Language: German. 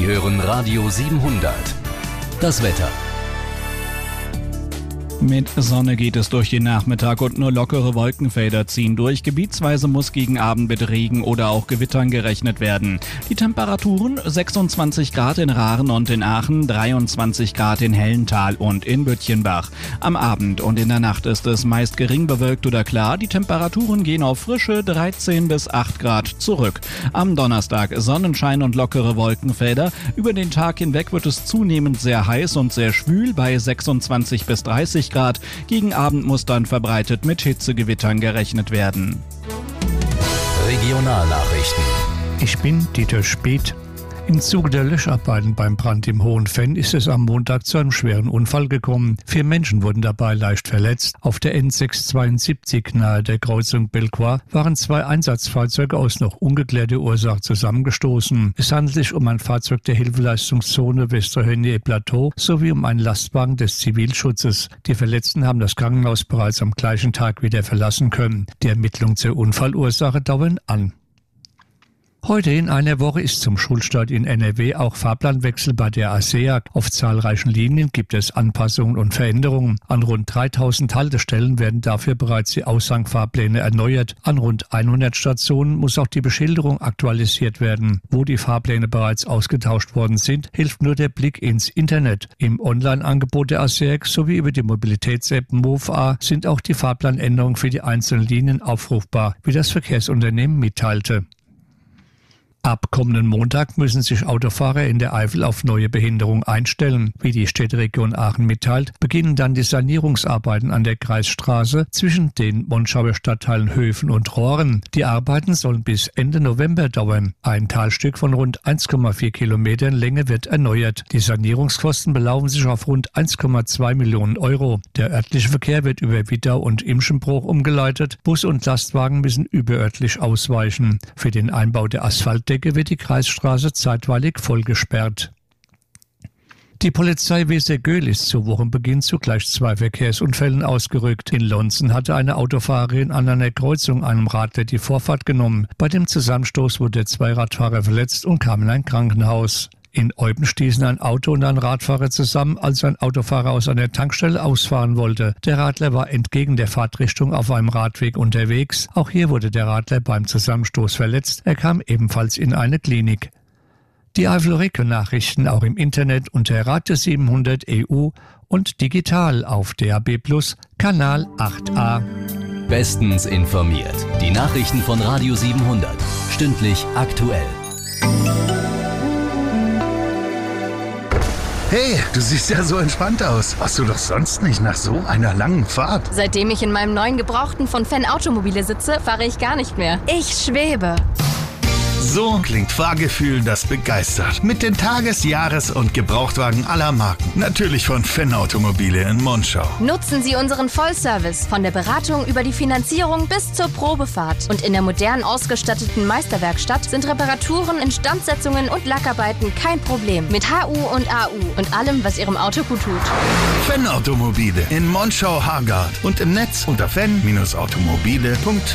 Sie hören Radio 700. Das Wetter. Mit Sonne geht es durch den Nachmittag und nur lockere Wolkenfelder ziehen durch. Gebietsweise muss gegen Abend mit Regen oder auch Gewittern gerechnet werden. Die Temperaturen 26 Grad in Rahren und in Aachen, 23 Grad in Hellental und in Böttchenbach. Am Abend und in der Nacht ist es meist gering bewölkt oder klar. Die Temperaturen gehen auf frische 13 bis 8 Grad zurück. Am Donnerstag Sonnenschein und lockere Wolkenfelder. Über den Tag hinweg wird es zunehmend sehr heiß und sehr schwül bei 26 bis 30 Grad. Gegen Abend muss dann verbreitet mit Hitzegewittern gerechnet werden. Regionalnachrichten. Ich bin Dieter Speth. Im Zuge der Löscharbeiten beim Brand im Hohenfenn ist es am Montag zu einem schweren Unfall gekommen. 4 Menschen wurden dabei leicht verletzt. Auf der N672 nahe der Kreuzung Belcourt waren 2 Einsatzfahrzeuge aus noch ungeklärter Ursache zusammengestoßen. Es handelt sich um ein Fahrzeug der Hilfeleistungszone Westerhönie-Plateau sowie um einen Lastwagen des Zivilschutzes. Die Verletzten haben das Krankenhaus bereits am gleichen Tag wieder verlassen können. Die Ermittlungen zur Unfallursache dauern an. Heute in einer Woche ist zum Schulstart in NRW auch Fahrplanwechsel bei der ASEAG. Auf zahlreichen Linien gibt es Anpassungen und Veränderungen. An rund 3000 Haltestellen werden dafür bereits die Aushangfahrpläne erneuert. An rund 100 Stationen muss auch die Beschilderung aktualisiert werden. Wo die Fahrpläne bereits ausgetauscht worden sind, hilft nur der Blick ins Internet. Im Online-Angebot der ASEAG sowie über die Mobilitäts-App MoveA sind auch die Fahrplanänderungen für die einzelnen Linien aufrufbar, wie das Verkehrsunternehmen mitteilte. Ab kommenden Montag müssen sich Autofahrer in der Eifel auf neue Behinderung einstellen. Wie die Städteregion Aachen mitteilt, beginnen dann die Sanierungsarbeiten an der Kreisstraße zwischen den Monschauer Stadtteilen Höfen und Rohren. Die Arbeiten sollen bis Ende November dauern. Ein Talstück von rund 1,4 Kilometern Länge wird erneuert. Die Sanierungskosten belaufen sich auf rund 1,2 Millionen Euro. Der örtliche Verkehr wird über Wittau und Imschenbruch umgeleitet. Bus und Lastwagen müssen überörtlich ausweichen. Für den Einbau der Asphaltdecke wird die Kreisstraße zeitweilig vollgesperrt. Die Polizei Wesergöl ist zu Wochenbeginn zu gleich 2 Verkehrsunfällen ausgerückt. In Lonzen hatte eine Autofahrerin an einer Kreuzung einem Radler die Vorfahrt genommen. Bei dem Zusammenstoß wurde 2 Radfahrer verletzt und kamen in ein Krankenhaus. In Eupen stießen ein Auto und ein Radfahrer zusammen, als ein Autofahrer aus einer Tankstelle ausfahren wollte. Der Radler war entgegen der Fahrtrichtung auf einem Radweg unterwegs. Auch hier wurde der Radler beim Zusammenstoß verletzt. Er kam ebenfalls in eine Klinik. Die Eifel-Region-Nachrichten auch im Internet unter Radio 700 EU und digital auf DAB+ Kanal 8a. Bestens informiert. Die Nachrichten von Radio 700. Stündlich aktuell. Hey, du siehst ja so entspannt aus. Warst du doch sonst nicht nach so einer langen Fahrt? Seitdem ich in meinem neuen Gebrauchten von Fenn Automobile sitze, fahre ich gar nicht mehr. Ich schwebe. So klingt Fahrgefühl, das begeistert. Mit den Tages-, Jahres- und Gebrauchtwagen aller Marken. Natürlich von Fenn Automobile in Monschau. Nutzen Sie unseren Vollservice von der Beratung über die Finanzierung bis zur Probefahrt. Und in der modern ausgestatteten Meisterwerkstatt sind Reparaturen, Instandsetzungen und Lackarbeiten kein Problem. Mit HU und AU und allem, was Ihrem Auto gut tut. Fenn Automobile in Monschau-Hargard und im Netz unter fenn-automobile.de.